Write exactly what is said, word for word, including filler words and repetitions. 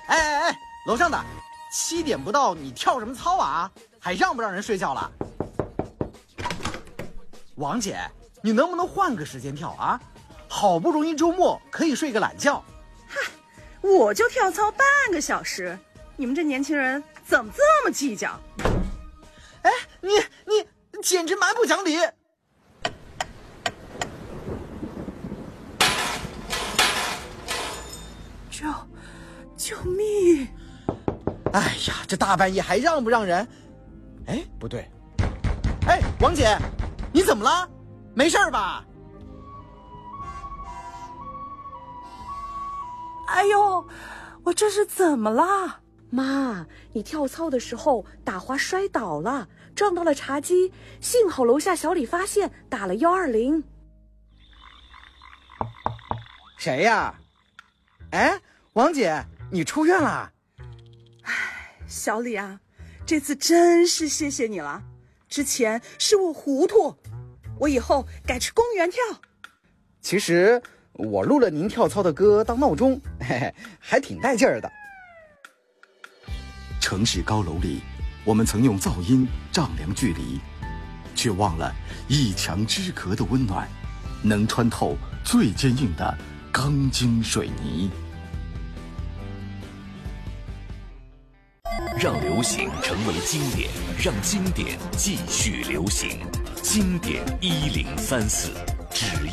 哎哎哎，楼上的，七点不到你跳什么操啊？还让不让人睡觉了？王姐，你能不能换个时间跳啊？好不容易周末可以睡个懒觉。 嗨，我就跳操半个小时，你们这年轻人怎么这么计较？ 哎，你你简直蛮不讲理！ 救救命！ 哎呀，这大半夜还让不让人？哎，不对，哎，王姐，你怎么了？没事吧？ 哎呦，我这是怎么了？ 妈，你跳操的时候打滑摔倒了，撞到了茶几，幸好楼下小李发现，打了幺二零。 谁呀？哎，王姐，你出院了？ 哎，小李啊，这次真是谢谢你了。之前是我糊涂，我以后改去公园跳。 其实我录了您跳操的歌当闹钟，嘿嘿，还挺带劲儿的。 城市高楼里，我们曾用噪音丈量距离，却忘了一墙之隔的温暖，能穿透最坚硬的钢筋水泥。 让流行成为经典，让经典继续流行。经典一零三四，只